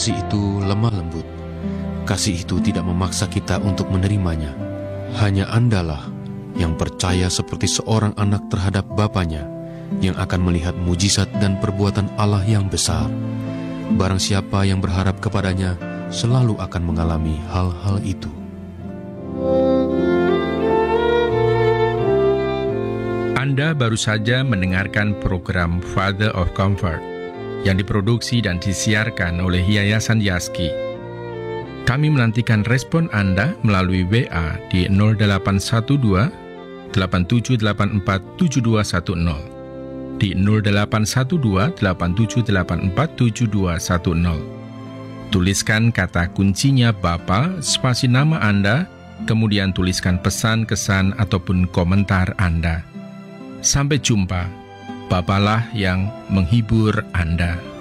Kasih itu lemah lembut. Kasih itu tidak memaksa kita untuk menerimanya. Hanya Andalah yang percaya seperti seorang anak terhadap Bapanya, yang akan melihat mujizat dan perbuatan Allah yang besar. Barang siapa yang berharap kepadanya selalu akan mengalami hal-hal itu. Anda baru saja mendengarkan program Father of Comfort yang diproduksi dan disiarkan oleh Yayasan Yaski. Kami menantikan respon Anda melalui WA di 0812 8784 7210, di 0812 8784 7210. Tuliskan kata kuncinya Bapa, spasi nama Anda, kemudian tuliskan pesan, kesan, ataupun komentar Anda. Sampai jumpa. Bapalah yang menghibur Anda.